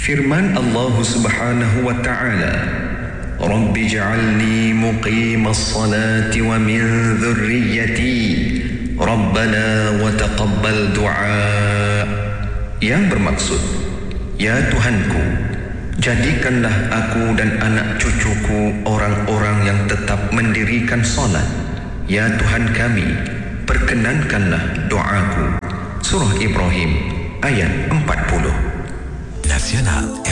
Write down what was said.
Firman Allah Subhanahu wa taala, Rabbi ja'alni muqimas salati wa min dhurriyyati Rabbana wa taqabbal du'a. Yang bermaksud, ya Tuhanku, jadikanlah aku dan anak cucuku orang-orang yang tetap mendirikan salat. Ya Tuhan kami, perkenankanlah doaku. Surah Ibrahim ayat 40. Nacional